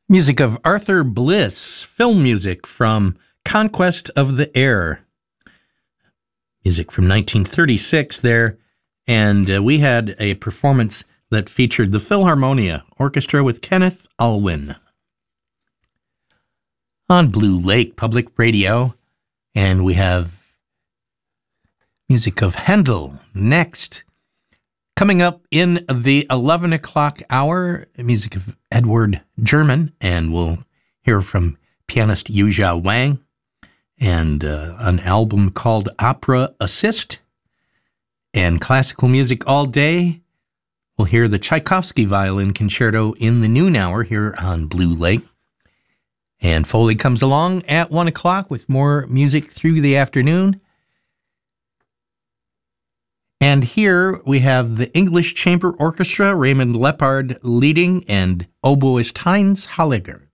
Music of Arthur Bliss, film music from Conquest of the Air. Music from 1936 there, and we had a performance that featured the Philharmonia Orchestra with Kenneth Alwyn. On Blue Lake Public Radio, and we have music of Handel next. Coming up in the 11 o'clock hour, music of Edward German, and we'll hear from pianist Yuzha Wang, and an album called Opera Assist. And classical music all day, we'll hear the Tchaikovsky Violin Concerto in the noon hour here on Blue Lake. And Foley comes along at 1 o'clock with more music through the afternoon. And here we have the English Chamber Orchestra, Raymond Lepard leading, and oboist Heinz Holliger.